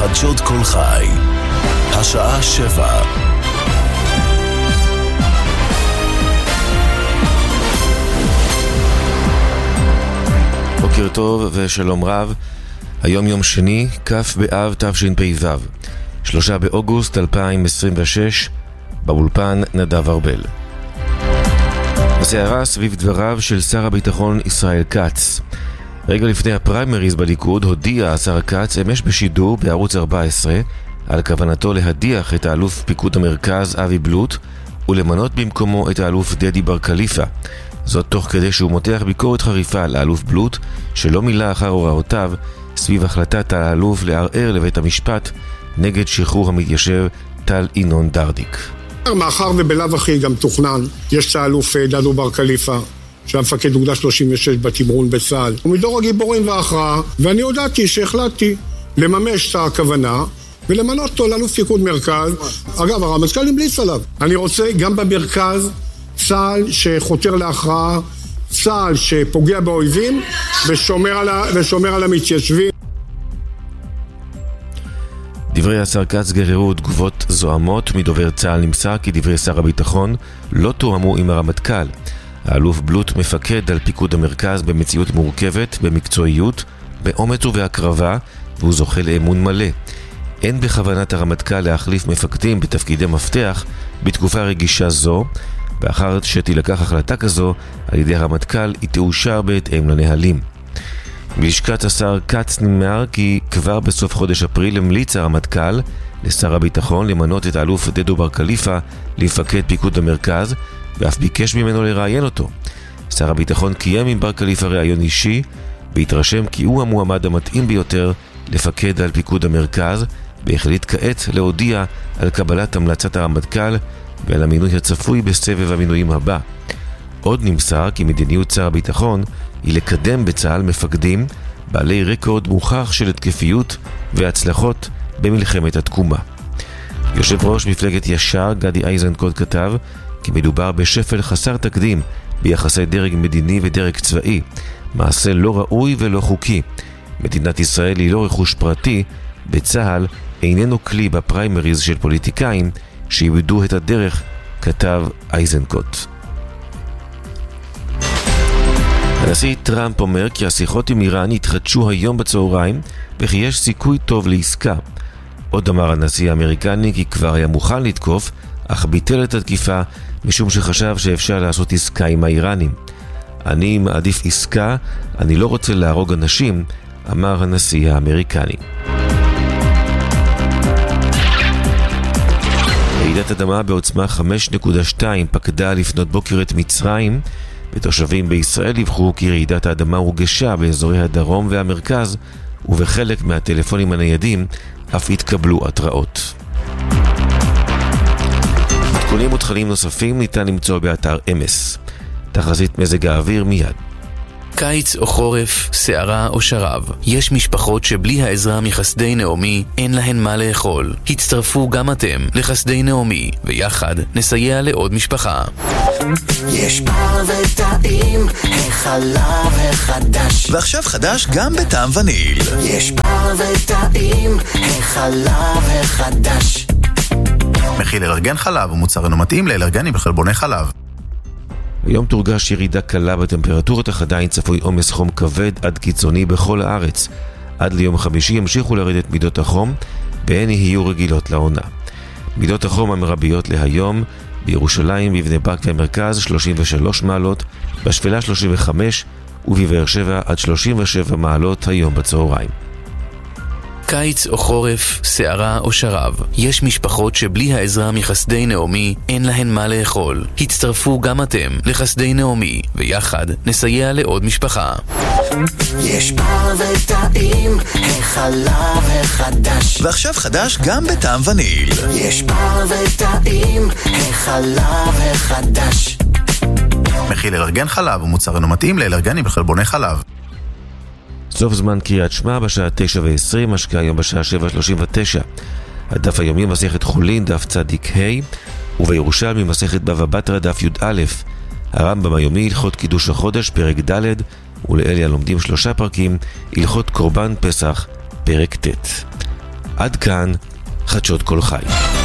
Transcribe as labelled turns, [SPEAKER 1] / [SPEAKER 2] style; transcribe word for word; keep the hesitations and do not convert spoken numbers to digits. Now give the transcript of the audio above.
[SPEAKER 1] חדשות כל חי, השעה שבע. בוקר טוב ושלום רב. היום יום שני, כ' באב תשפ"ו, שלושה באוגוסט אלפיים עשרים ושש. באולפן נדב ארבל. הסערה סביב דבריו של שר הביטחון ישראל כץ. רגע לפני הפריימריז בליכוד הודיע השר כץ אמש בשידור בערוץ ארבע עשרה על כוונתו להדיח את האלוף פיקוד המרכז אבי בלוט ולמנות במקומו את האלוף דדי בר קליפה. זאת תוך כדי שהוא מותח ביקורת חריפה על האלוף בלוט שלא מילא אחר הוראותיו סביב החלטת האלוף לערער לבית המשפט נגד שחרור המתיישב טל ינון דרדיק.
[SPEAKER 2] מאחר ובלאו הכי גם תוכנן, יש את האלוף דדו בר קליפה שהמפקד אוגדה שלושים ושש בתמרון בצה"ל הוא מדור הגיבורים וההכרעה, ואני הודעתי שהחלטתי לממש את הכוונה ולמנות אותו לאלוף פיקוד מרכז. אגב, הרמטכ"ל המליץ עליו. אני רוצה גם במרכז צה"ל שחותר להכרעה, צה"ל שפוגע באויבים ושומר על, ה... ושומר על המתיישבים.
[SPEAKER 1] דברי השר כץ גררו תגובות זוהמות. מדובר צה"ל נמסר כי דברי שר הביטחון לא תואמו עם הרמטכ"ל. האלוף בלוט מפקד על פיקוד המרכז במציאות מורכבת, במקצועיות, באומץ ובהקרבה, והוא זוכה לאמון מלא. אין בכוונת הרמטכ"ל להחליף מפקדים בתפקידי מפתח בתקופה רגישה זו, ואחר שתילקח החלטה כזו על ידי הרמטכ"ל היא תאושר בהתאם לנהלים. בלשכת השר כץ נאמר כי כבר בסוף חודש אפריל המליץ הרמטכ"ל לשר הביטחון למנות את האלוף דדו בר קליפה לפקד פיקוד המרכז, ואף ביקש ממנו לראיין אותו. שר הביטחון קיים עם בר קליפה ראיון אישי והתרשם כי הוא המועמד המתאים ביותר לפקד על פיקוד המרכז, והחליט כעת להודיע על קבלת המלצת הרמטכ"ל ועל המינוי הצפוי בסבב המינויים הבא. עוד נמסר כי מדיניות שר הביטחון היא לקדם בצה"ל מפקדים בעלי רקורד מוכח של התקפיות והצלחות במלחמת התקומה. יושב ראש מפלגת ישר גדי איזנקוט כתב כי מדובר בשפל חסר תקדים ביחסי דרג מדיני ודרג צבאי, מעשה לא ראוי ולא חוקי. מדינת ישראל היא לא רכוש פרטי, בצה"ל איננו כלי בפריימריז של פוליטיקאים שיבדו את הדרך, כתב איזנקוט. הנשיא טראמפ אומר כי השיחות עם איראן יתחדשו היום בצהריים וכי יש סיכוי טוב לעסקה. עוד אמר הנשיא האמריקני כי כבר היה מוכן לתקוף, אך ביטל את התקיפה משום שחשב שאפשר לעשות עסקה עם האיראנים. אני מעדיף עסקה, אני לא רוצה להרוג אנשים, אמר הנשיא האמריקני. רעידת אדמה בעוצמה חמש נקודה שתיים פקדה לפנות בוקר את מצרים, ותושבים בישראל דיווחו כי רעידת האדמה הורגשה באזורי הדרום והמרכז, ובחלק מהטלפונים הניידים אף התקבלו התראות. עדכונים ותכנים נוספים ניתן למצוא באתר אמס. תחזית מזג האוויר מיד.
[SPEAKER 3] קיץ או חורף, שערה או שרב. יש משפחות שבלי העזרה מחסדי נעמי אין להן מה לאכול. הצטרפו גם אתם לחסדי נעמי, ויחד נסייע לעוד משפחה.
[SPEAKER 4] יש בר וטעים, החלב החדש.
[SPEAKER 5] ועכשיו חדש גם בטעם וניל.
[SPEAKER 4] יש בר וטעים, החלב החדש.
[SPEAKER 5] מכיל אלרגן חלב ומוצר אינו מתאים לאלרגנים בחלבוני חלב.
[SPEAKER 1] היום תורגש ירידה קלה בטמפרטורות, אך עדיין צפוי עומס חום כבד עד קיצוני בכל הארץ. עד ליום חמישי ימשיכו לרדת מידות החום, והן יהיו רגילות לעונה. מידות החום המרביות להיום: בירושלים, בבני ברק והמרכז שלושים ושלוש מעלות, בשפלה שלושים וחמש, ובבאר שבע עד שלושים ושבע מעלות היום בצהריים.
[SPEAKER 3] קיץ או חורף, שערה או שרב. יש משפחות שבלי העזרה מחסדי נעמי אין להן מה לאכול. הצטרפו גם אתם לחסדי נעמי, ויחד נסייע לעוד משפחה.
[SPEAKER 4] יש בר וטעים, החלב החדש.
[SPEAKER 5] ועכשיו חדש גם בטעם וניל.
[SPEAKER 4] יש בר וטעים, החלב החדש.
[SPEAKER 5] מכיל אלרגן חלב ומוצר אינו מתאים לאלרגנים בחלבוני חלב.
[SPEAKER 1] סוף זמן קריאת שמע בשעה תשע ועשרים, משקע היום בשעה שבע שלושים ותשע. הדף היומי מסכת חולין, דף צדיק ה', ובירושלמי מסכת בבא בתרא, דף י"א. הרמב"ם היומי, הלכות קידוש החודש, פרק ד', ולאלה הלומדים שלושה פרקים, הלכות קורבן פסח, פרק ט'. עד כאן חדשות כל חי.